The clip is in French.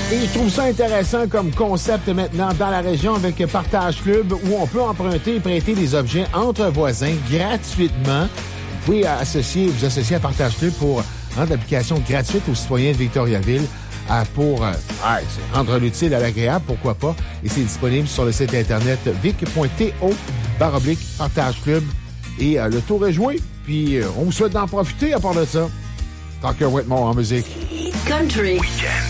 Et je trouve ça intéressant comme concept maintenant dans la région avec Partage Club où on peut emprunter et prêter des objets entre voisins gratuitement. Vous pouvez vous associer à Partage Club pour rendre l'application gratuite aux citoyens de Victoriaville pour rendre l'utile à l'agréable, pourquoi pas. Et c'est disponible sur le site internet vic.to/Partage Club. Et le tour est joué. Puis on vous souhaite d'en profiter à part de ça. Tant que Whitmore en musique. Country. Weekend.